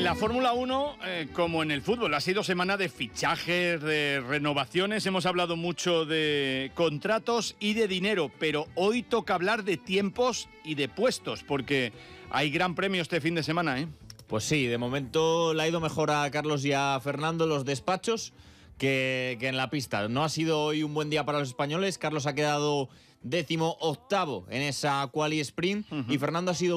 En la Fórmula 1, como en el fútbol, ha sido semana de fichajes, de renovaciones. Hemos hablado mucho de contratos y de dinero, pero hoy toca hablar de tiempos y de puestos, porque hay gran premio este fin de semana, ¿eh? Pues sí, de momento le ha ido mejor a Carlos y a Fernando los despachos que en la pista. No ha sido hoy un buen día para los españoles. Carlos ha quedado 18º en esa quali sprint y Fernando ha sido